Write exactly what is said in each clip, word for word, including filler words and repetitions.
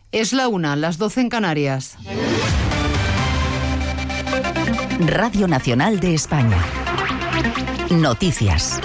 Es la una, las doce en Canarias. Radio Nacional de España. Noticias.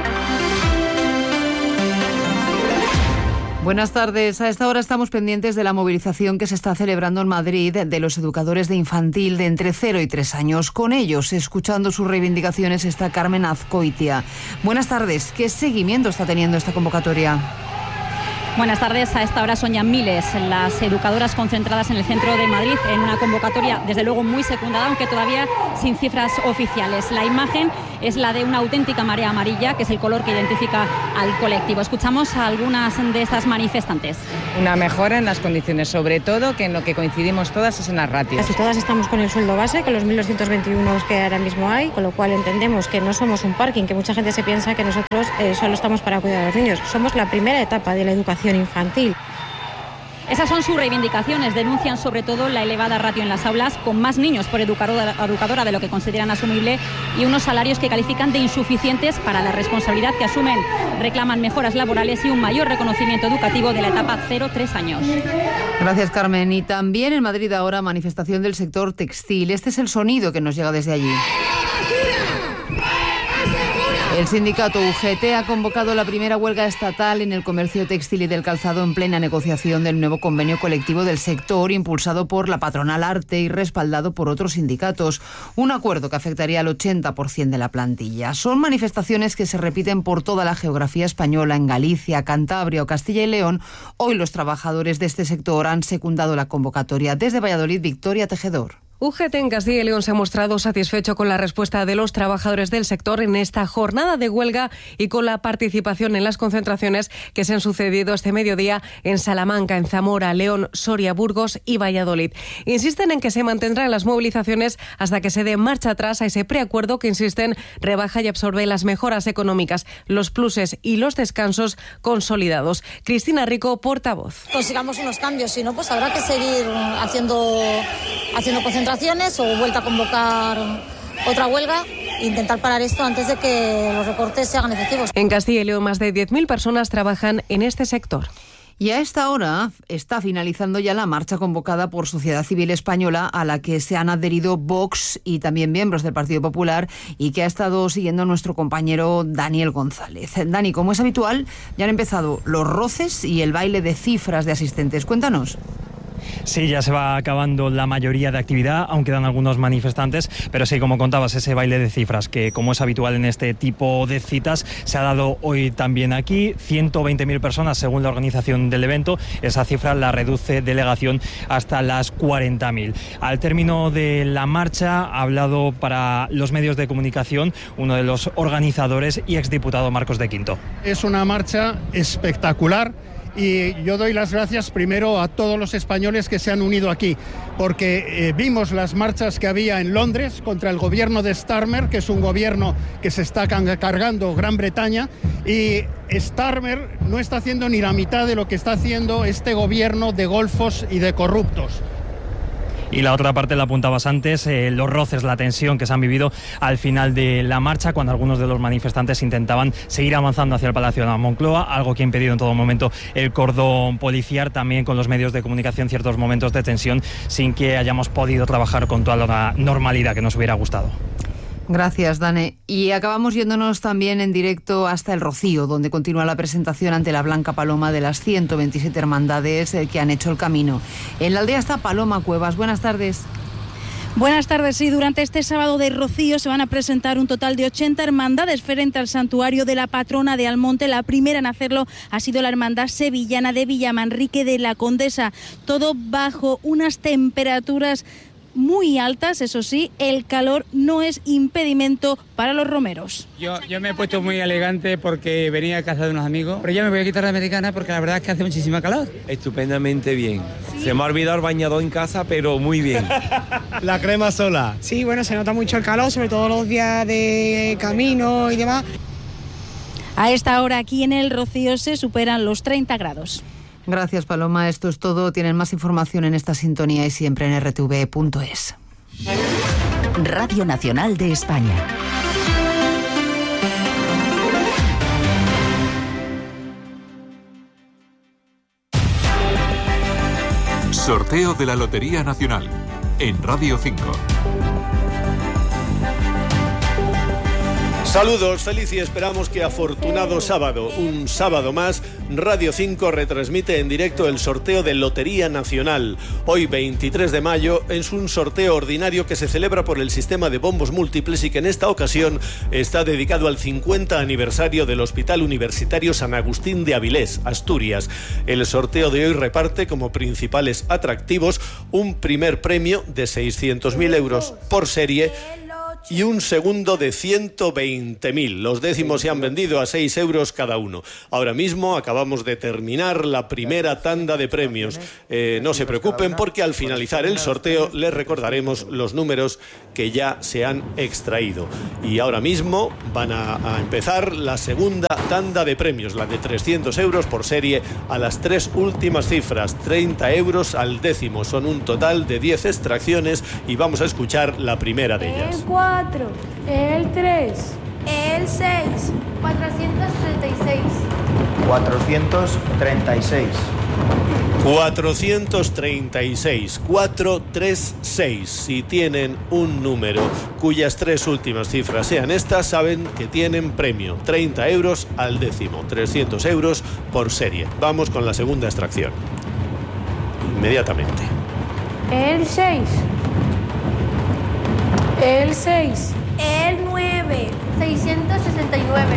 Buenas tardes. A esta hora estamos pendientes de la movilización que se está celebrando en Madrid de los educadores de infantil de entre cero y tres años. Con ellos, escuchando sus reivindicaciones, está Carmen Azcoitia. Buenas tardes. ¿Qué seguimiento está teniendo esta convocatoria? Buenas tardes. A esta hora son ya miles las educadoras concentradas en el centro de Madrid en una convocatoria, desde luego muy secundada, aunque todavía sin cifras oficiales. La imagen es la de una auténtica marea amarilla, que es el color que identifica al colectivo. Escuchamos a algunas de estas manifestantes. Una mejora en las condiciones, sobre todo que en lo que coincidimos todas es en las ratios. Casi todas estamos con el sueldo base, con los mil doscientos veintiuno que ahora mismo hay, con lo cual entendemos que no somos un parking, que mucha gente se piensa que nosotros eh, solo estamos para cuidar a los niños. Somos la primera etapa de la educación infantil. Esas son sus reivindicaciones. Denuncian sobre todo la elevada ratio en las aulas, con más niños por educadora, educadora de lo que consideran asumible, y unos salarios que califican de insuficientes para la responsabilidad que asumen. Reclaman mejoras laborales y un mayor reconocimiento educativo de la etapa cero tres años. Gracias, Carmen. Y también en Madrid ahora manifestación del sector textil. Este es el sonido que nos llega desde allí. El sindicato U G T ha convocado la primera huelga estatal en el comercio textil y del calzado en plena negociación del nuevo convenio colectivo del sector, impulsado por la patronal Arte y respaldado por otros sindicatos. Un acuerdo que afectaría al ochenta por ciento de la plantilla. Son manifestaciones que se repiten por toda la geografía española. En Galicia, Cantabria o Castilla y León, hoy los trabajadores de este sector han secundado la convocatoria. Desde Valladolid, Victoria Tejedor. U G T en Castilla y León se ha mostrado satisfecho con la respuesta de los trabajadores del sector en esta jornada de huelga y con la participación en las concentraciones que se han sucedido este mediodía en Salamanca, en Zamora, León, Soria, Burgos y Valladolid. Insisten en que se mantendrán las movilizaciones hasta que se dé marcha atrás a ese preacuerdo que, insisten, rebaja y absorbe las mejoras económicas, los pluses y los descansos consolidados. Cristina Rico, portavoz. Consigamos unos cambios, si no, pues habrá que seguir haciendo, haciendo concentraciones o vuelta a convocar otra huelga e intentar parar esto antes de que los recortes se hagan efectivos. En Castilla y León, más de diez mil personas trabajan en este sector. Y a esta hora está finalizando ya la marcha convocada por Sociedad Civil Española, a la que se han adherido Vox y también miembros del Partido Popular, y que ha estado siguiendo nuestro compañero Daniel González. Dani, como es habitual, ya han empezado los roces y el baile de cifras de asistentes. Cuéntanos. Sí, ya se va acabando la mayoría de actividad, aún quedan algunos manifestantes, pero sí, como contabas, ese baile de cifras, que como es habitual en este tipo de citas, se ha dado hoy también aquí. ciento veinte mil personas según la organización del evento. Esa cifra la reduce delegación hasta las cuarenta mil. Al término de la marcha ha hablado para los medios de comunicación uno de los organizadores y exdiputado Marcos de Quinto. Es una marcha espectacular. Y yo doy las gracias primero a todos los españoles que se han unido aquí, porque eh, vimos las marchas que había en Londres contra el gobierno de Starmer, que es un gobierno que se está cargando Gran Bretaña, y Starmer no está haciendo ni la mitad de lo que está haciendo este gobierno de golfos y de corruptos. Y la otra parte la apuntabas antes, eh, los roces, la tensión que se han vivido al final de la marcha, cuando algunos de los manifestantes intentaban seguir avanzando hacia el Palacio de la Moncloa, algo que ha impedido en todo momento el cordón policial, también con los medios de comunicación ciertos momentos de tensión, sin que hayamos podido trabajar con toda la normalidad que nos hubiera gustado. Gracias, Dane. Y acabamos yéndonos también en directo hasta El Rocío, donde continúa la presentación ante la Blanca Paloma de las ciento veintisiete hermandades que han hecho el camino. En la aldea está Paloma Cuevas. Buenas tardes. Buenas tardes. Sí, durante este sábado de Rocío se van a presentar un total de ochenta hermandades frente al santuario de la patrona de Almonte. La primera en hacerlo ha sido la hermandad sevillana de Villamanrique de la Condesa. Todo bajo unas temperaturas muy altas, eso sí, el calor no es impedimento para los romeros. Yo, yo me he puesto muy elegante porque venía a casa de unos amigos, pero ya me voy a quitar la americana porque la verdad es que hace muchísima calor. Estupendamente bien. ¿Sí? Se me ha olvidado el bañador en casa, pero muy bien. La crema sola. Sí, bueno, se nota mucho el calor, sobre todo los días de camino y demás. A esta hora aquí en El Rocío se superan los treinta grados. Gracias, Paloma. Esto es todo. Tienen más información en esta sintonía y siempre en erre te ve punto es. Radio Nacional de España. Sorteo de la Lotería Nacional en Radio cinco. Saludos, feliz y esperamos que afortunado sábado. Un sábado más, Radio cinco retransmite en directo el sorteo de Lotería Nacional. Hoy, veintitrés de mayo, es un sorteo ordinario que se celebra por el sistema de bombos múltiples y que en esta ocasión está dedicado al cincuenta aniversario del Hospital Universitario San Agustín de Avilés, Asturias. El sorteo de hoy reparte como principales atractivos un primer premio de seiscientos mil euros por serie y un segundo de ciento veinte mil. Los décimos se han vendido a seis euros cada uno. Ahora mismo acabamos de terminar la primera tanda de premios. Eh, no se preocupen porque al finalizar el sorteo les recordaremos los números que ya se han extraído. Y ahora mismo van a, a empezar la segunda tanda de premios, la de trescientos euros por serie a las tres últimas cifras, treinta euros al décimo. Son un total de diez extracciones y vamos a escuchar la primera de ellas. El cuatro, el tres, el seis, cuatrocientos treinta y seis. cuatrocientos treinta y seis. cuatrocientos treinta y seis, cuatrocientos treinta y seis. Si tienen un número cuyas tres últimas cifras sean estas, saben que tienen premio. treinta euros al décimo, trescientos euros por serie. Vamos con la segunda extracción. Inmediatamente. El seis. El seis. El nueve. seiscientos sesenta y nueve.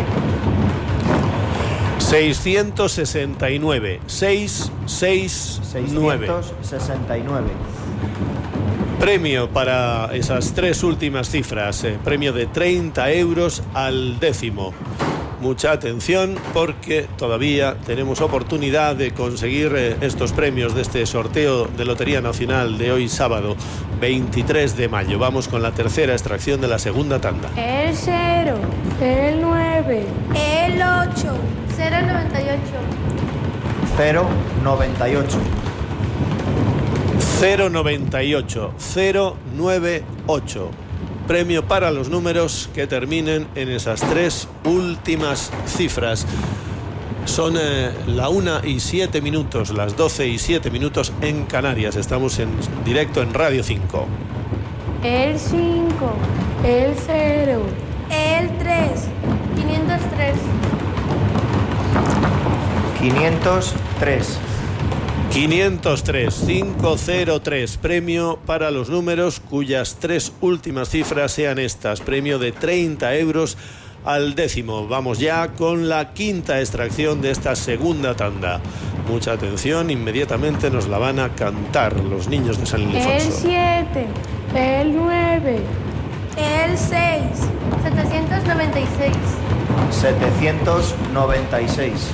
seiscientos sesenta y nueve. seis seis nueve. seiscientos sesenta y nueve. Premio para esas tres últimas cifras. Eh, premio de treinta euros al décimo. Mucha atención porque todavía tenemos oportunidad de conseguir eh, estos premios de este sorteo de Lotería Nacional de hoy sábado, veintitrés de mayo. Vamos con la tercera extracción de la segunda tanda. El cero, el nueve, el ocho, cero noventa y ocho. cero noventa y ocho. cero noventa y ocho. cero noventa y ocho. Premio para los números que terminen en esas tres últimas cifras. Son eh, la una y siete minutos, las doce y siete minutos en Canarias. Estamos en directo en Radio cinco. El cinco, el cero, el tres, quinientos tres. quinientos tres. quinientos tres, quinientos tres, premio para los números cuyas tres últimas cifras sean estas, premio de treinta euros al décimo. Vamos ya con la quinta extracción de esta segunda tanda. Mucha atención, inmediatamente nos la van a cantar los niños de San Ildefonso. El siete, el nueve, el seis, setecientos noventa y seis. setecientos noventa y seis.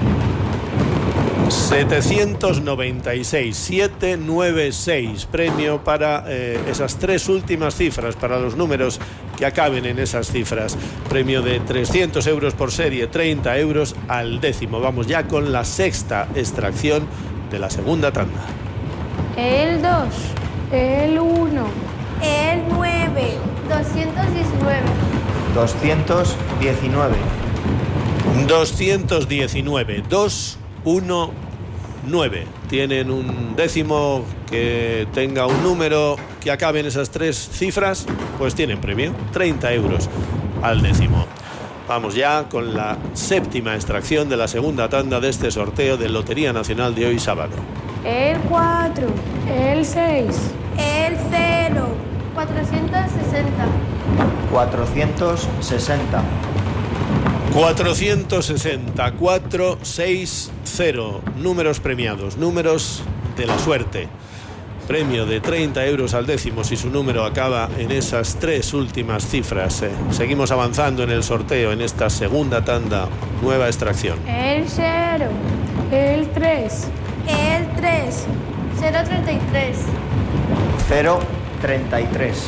setecientos noventa y seis, setecientos noventa y seis, premio para eh, esas tres últimas cifras, para los números que acaben en esas cifras. Premio de trescientos euros por serie, treinta euros al décimo. Vamos ya con la sexta extracción de la segunda tanda. El dos, el uno, el nueve, doscientos diecinueve. doscientos diecinueve. doscientos diecinueve, dos uno nueve. Tienen un décimo que tenga un número que acabe en esas tres cifras, pues tienen premio, treinta euros al décimo. Vamos ya con la séptima extracción de la segunda tanda de este sorteo de Lotería Nacional de hoy sábado. El cuatro, el seis, el cero, cuatrocientos sesenta. cuatrocientos sesenta. cuatrocientos sesenta, cuatrocientos sesenta, números premiados, números de la suerte. Premio de treinta euros al décimo si su número acaba en esas tres últimas cifras. Eh, seguimos avanzando en el sorteo en esta segunda tanda, nueva extracción. El cero, el tres, el tres, cero treinta y tres. cero treinta y tres.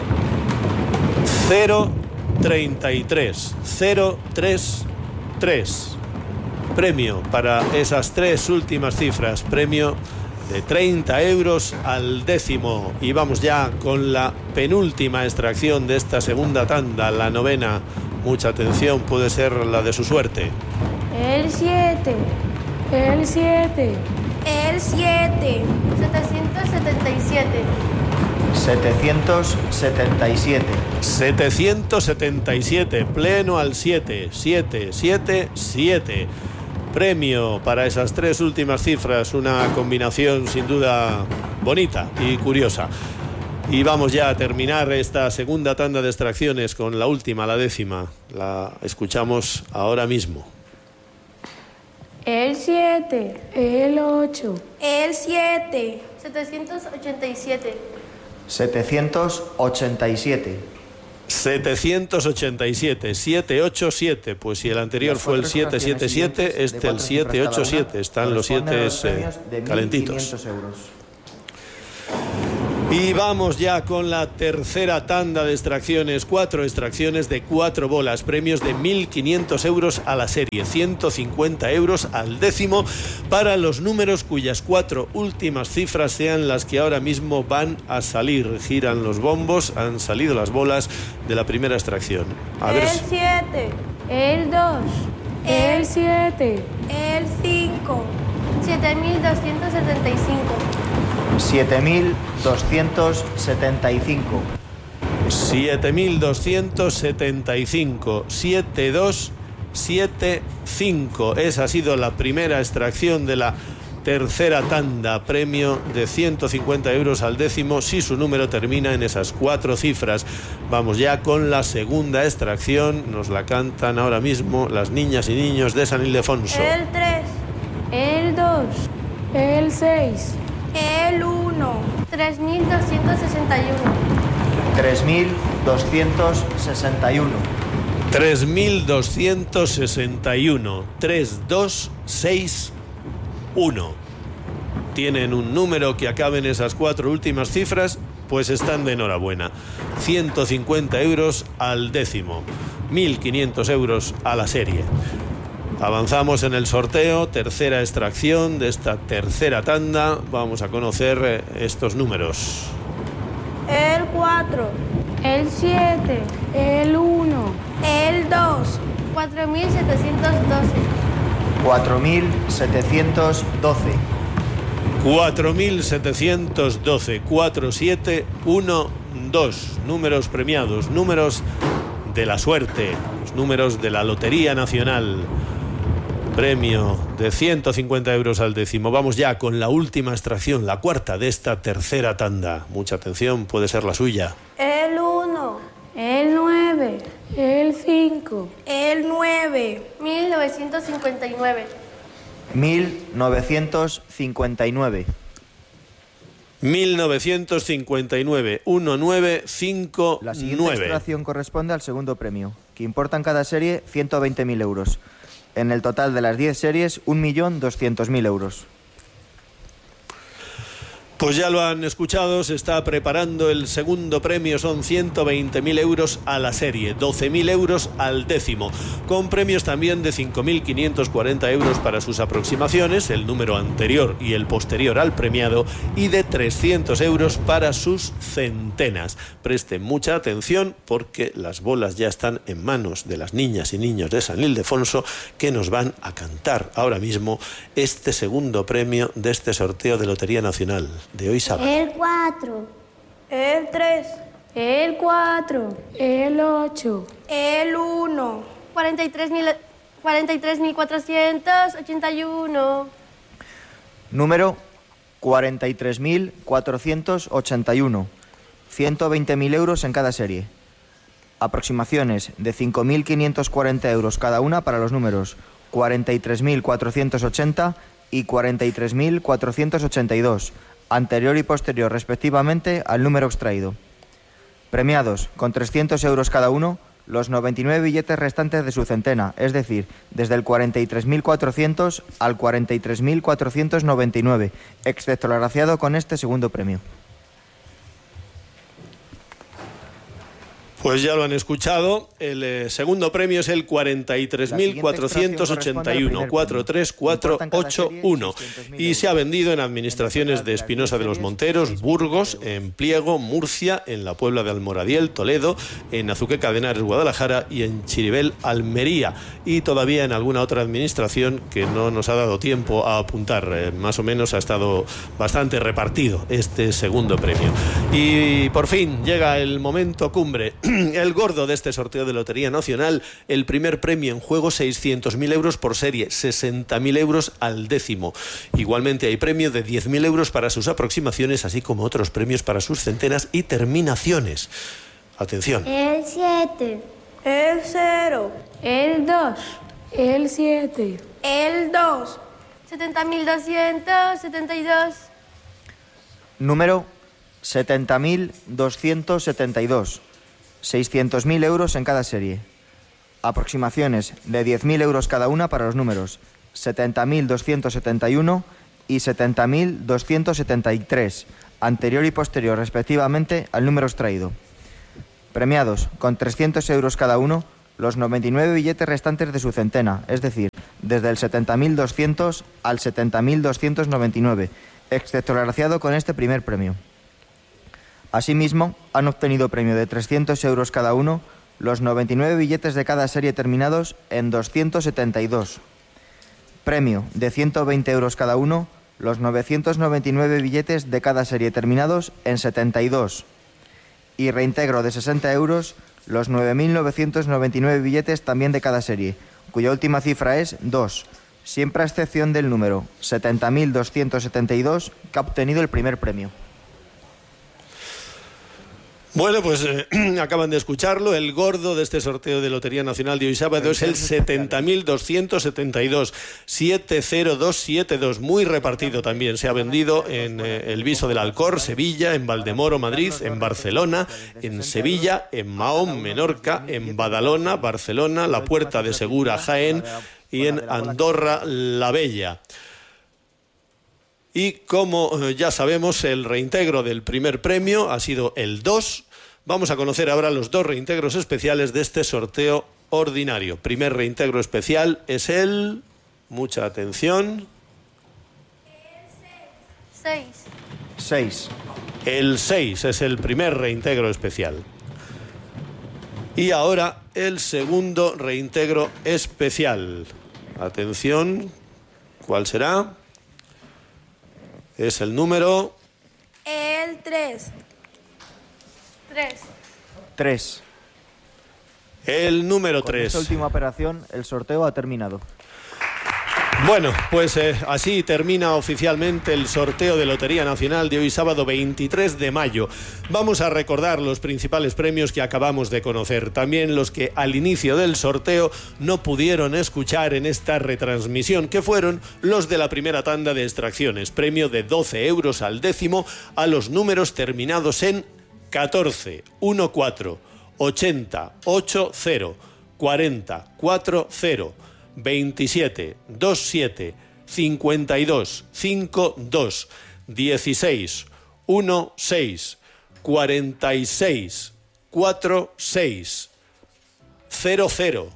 cero treinta y tres, cero treinta y tres. Premio para esas tres últimas cifras, premio de treinta euros al décimo. Y vamos ya con la penúltima extracción de esta segunda tanda, la novena. Mucha atención, puede ser la de su suerte. El siete, el siete, El siete. setecientos setenta y siete. setecientos setenta y siete. setecientos setenta y siete, pleno al siete. siete, siete, siete. Premio para esas tres últimas cifras, una combinación sin duda bonita y curiosa. Y vamos ya a terminar esta segunda tanda de extracciones con la última, la décima. La escuchamos ahora mismo. El siete. El ocho. El siete. setecientos ochenta y siete. setecientos ochenta y siete. setecientos ochenta y siete, setecientos ochenta y siete. Pues si el anterior fue el setecientos setenta y siete, este el setecientos ochenta y siete. Están los siete eh, calentitos. Y vamos ya con la tercera tanda de extracciones. Cuatro extracciones de cuatro bolas. Premios de mil quinientos euros a la serie. ciento cincuenta euros al décimo para los números cuyas cuatro últimas cifras sean las que ahora mismo van a salir. Giran los bombos. Han salido las bolas de la primera extracción. A ver. El siete. El dos. El siete. El cinco. siete mil doscientos setenta y cinco. siete mil doscientos setenta y cinco. siete mil doscientos setenta y cinco. siete dos siete cinco. Esa ha sido la primera extracción de la tercera tanda. Premio de ciento cincuenta euros al décimo si su número termina en esas cuatro cifras. Vamos ya con la segunda extracción. Nos la cantan ahora mismo las niñas y niños de San Ildefonso. El tres. El dos. El seis. El uno. tres mil doscientos sesenta y uno. tres mil doscientos sesenta y uno. tres mil doscientos sesenta y uno. tres dos seis uno. Tienen un número que acabe en esas cuatro últimas cifras, pues están de enhorabuena. ciento cincuenta euros al décimo. mil quinientos euros a la serie. Avanzamos en el sorteo, tercera extracción de esta tercera tanda. Vamos a conocer estos números. El cuatro. El siete. El uno. El dos. cuatro mil setecientos doce. cuatro mil setecientos doce. cuatro mil setecientos doce. cuatro siete uno dos. Números premiados, números de la suerte, los números de la Lotería Nacional. Premio de ciento cincuenta euros al décimo. Vamos ya con la última extracción, la cuarta de esta tercera tanda. Mucha atención, puede ser la suya. El uno. El nueve. El cinco. El nueve. mil novecientos cincuenta y nueve. mil novecientos cincuenta y nueve. mil novecientos cincuenta y nueve. uno nueve cinco nueve. La siguiente extracción corresponde al segundo premio, que importa en cada serie ciento veinte mil euros. En el total de las diez series, un millón doscientos mil euros. Pues ya lo han escuchado, se está preparando el segundo premio, son ciento veinte mil euros a la serie, doce mil euros al décimo, con premios también de cinco mil quinientos cuarenta euros para sus aproximaciones, el número anterior y el posterior al premiado, y de trescientos euros para sus centenas. Presten mucha atención porque las bolas ya están en manos de las niñas y niños de San Ildefonso, que nos van a cantar ahora mismo este segundo premio de este sorteo de Lotería Nacional de hoy sábado. El cuatro. El tres. El cuatro. El ocho. El uno. cuarenta y tres mil cuatrocientos ochenta y uno. Número cuarenta y tres mil cuatrocientos ochenta y uno. ciento veinte mil euros en cada serie. Aproximaciones de cinco mil quinientos cuarenta euros cada una para los números cuarenta y tres mil cuatrocientos ochenta y cuarenta y tres mil cuatrocientos ochenta y dos. Anterior y posterior respectivamente al número extraído. Premiados con trescientos euros cada uno los noventa y nueve billetes restantes de su centena, es decir, desde el cuarenta y tres mil cuatrocientos al cuarenta y tres mil cuatrocientos noventa y nueve, excepto el agraciado con este segundo premio. Pues ya lo han escuchado, el eh, segundo premio es el cuarenta y tres mil cuatrocientos ochenta y uno, cuatro tres cuatro ocho uno, y se ha vendido en administraciones de Espinosa de los Monteros, Burgos, en Pliego, Murcia, en la Puebla de Almoradiel, Toledo, en Azuqueca de Henares, Guadalajara, y en Chiribel, Almería, y todavía en alguna otra administración que no nos ha dado tiempo a apuntar. Eh, más o menos ha estado bastante repartido este segundo premio. Y por fin llega el momento cumbre. El gordo de este sorteo de Lotería Nacional, el primer premio en juego, seiscientos mil euros por serie, sesenta mil euros al décimo. Igualmente hay premio de diez mil euros para sus aproximaciones, así como otros premios para sus centenas y terminaciones. Atención. El siete, el cero, el dos, el siete, el dos, setenta mil doscientos setenta y dos. Número setenta mil doscientos setenta y dos. seiscientos mil euros en cada serie. Aproximaciones de diez mil euros cada una para los números setenta mil doscientos setenta y uno y setenta mil doscientos setenta y tres, anterior y posterior respectivamente al número extraído. Premiados con trescientos euros cada uno los noventa y nueve billetes restantes de su centena, es decir, desde el setenta mil doscientos al setenta mil doscientos noventa y nueve, excepto el agraciado con este primer premio. Asimismo, han obtenido premio de trescientos euros cada uno los noventa y nueve billetes de cada serie terminados en doscientos setenta y dos. Premio de ciento veinte euros cada uno los novecientos noventa y nueve billetes de cada serie terminados en setenta y dos. Y reintegro de sesenta euros los nueve mil novecientos noventa y nueve billetes también de cada serie, cuya última cifra es dos, siempre a excepción del número setenta mil doscientos setenta y dos que ha obtenido el primer premio. Bueno, pues eh, acaban de escucharlo. El gordo de este sorteo de Lotería Nacional de hoy sábado es el setenta mil doscientos setenta y dos, siete cero dos siete dos, muy repartido también. Se ha vendido en eh, el Viso del Alcor, Sevilla, en Valdemoro, Madrid, en Barcelona, en Sevilla, en Mahón, Menorca, en Badalona, Barcelona, La Puerta de Segura, Jaén, y en Andorra, La Bella. Y como ya sabemos, el reintegro del primer premio ha sido el dos. Vamos a conocer ahora los dos reintegros especiales de este sorteo ordinario. Primer reintegro especial es el... Mucha atención. seis. seis. El seis es el primer reintegro especial. Y ahora el segundo reintegro especial. Atención, ¿cuál será? Es el número... El tres. tres. tres. El número Con tres. esta última operación, el sorteo ha terminado. Bueno, pues eh, así termina oficialmente el sorteo de Lotería Nacional de hoy sábado veintitrés de mayo. Vamos a recordar los principales premios que acabamos de conocer, también los que al inicio del sorteo no pudieron escuchar en esta retransmisión, que fueron los de la primera tanda de extracciones, premio de doce euros al décimo a los números terminados en catorce, uno cuatro, ochenta, ocho cero, cuarenta, cuatro cero, veintisiete, veintisiete, cincuenta y dos, cincuenta y dos, dieciséis, dieciséis, cuarenta y seis, cuarenta y seis, cero cero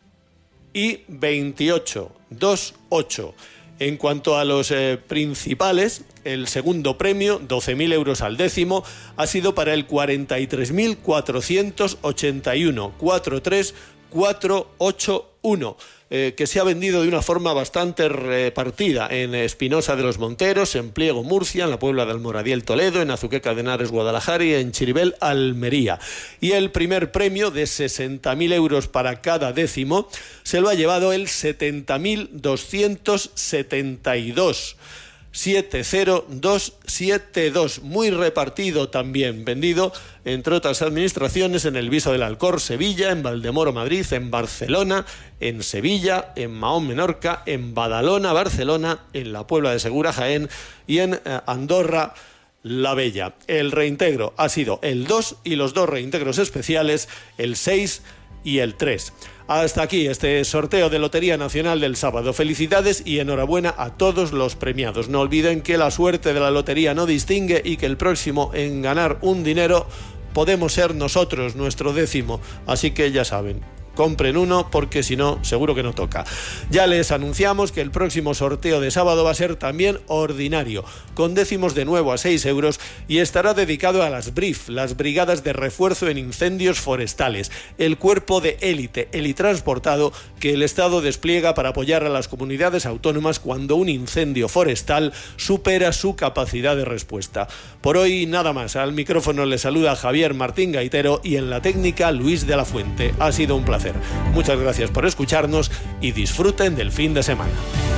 y veintiocho, veintiocho. En cuanto a los eh, principales, el segundo premio, doce mil euros al décimo, ha sido para el cuarenta y tres mil cuatrocientos ochenta y uno, cuarenta y tres mil cuatrocientos ochenta y uno, eh, que se ha vendido de una forma bastante repartida en Espinosa de los Monteros, en Pliego, Murcia, en la Puebla de Almoradiel, Toledo, en Azuqueca de Henares, Guadalajara, y en Chiribel, Almería. Y el primer premio de sesenta mil euros para cada décimo se lo ha llevado el setenta mil doscientos setenta y dos. siete cero dos siete dos, muy repartido también, vendido entre otras administraciones en el Viso del Alcor, Sevilla, en Valdemoro, Madrid, en Barcelona, en Sevilla, en Mahón, Menorca, en Badalona, Barcelona, en la Puebla de Segura, Jaén, y en eh, Andorra, La Bella. El reintegro ha sido el dos y los dos reintegros especiales, el seis y el tres. Hasta aquí este sorteo de Lotería Nacional del sábado. Felicidades y enhorabuena a todos los premiados. No olviden que la suerte de la lotería no distingue y que el próximo en ganar un dinero podemos ser nosotros nuestro décimo, así que ya saben, compren uno porque si no, seguro que no toca. Ya les anunciamos que el próximo sorteo de sábado va a ser también ordinario, con décimos de nuevo a seis euros y estará dedicado a las B R I F, las Brigadas de Refuerzo en Incendios Forestales, el cuerpo de élite, helitransportado que el Estado despliega para apoyar a las comunidades autónomas cuando un incendio forestal supera su capacidad de respuesta. Por hoy nada más, al micrófono le saluda Javier Martín Gaitero y en la técnica Luis de la Fuente. Ha sido un placer. Muchas gracias por escucharnos y disfruten del fin de semana.